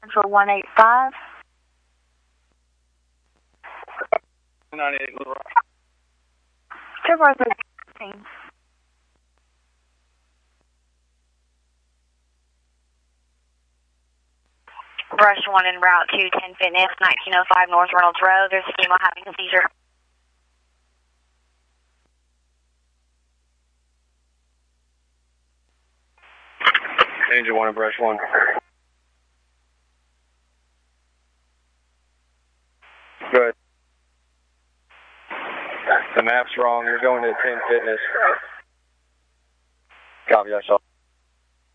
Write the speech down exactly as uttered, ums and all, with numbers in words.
For one eight five. ninety-eight Little Rock. Two four three. Brush one en route to ten Fitness, nineteen oh five North Reynolds Road. There's a female having a seizure. Danger one and Brush one. Good. The map's wrong. You're going to ten Fitness. Copy, I saw.